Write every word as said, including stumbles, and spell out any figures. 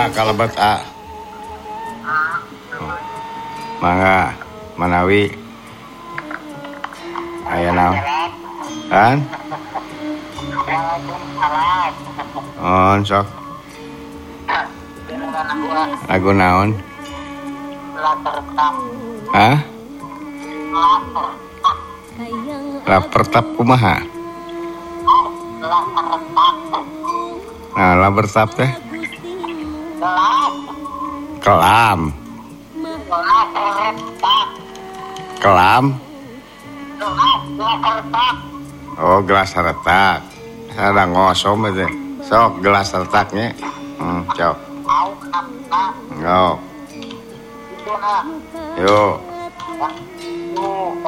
Mangga kalebet A. Mangga Manawi. Aya naon? Kan? On sok. Lagu naon? Hah? Lapar tap kumaha? Nah, lapar tap teh? Kelam. Kelam. Oh, gelas retak. Ada ngosom itu. Sok gelas retaknya. Hmm, cok. Ngok. Yo.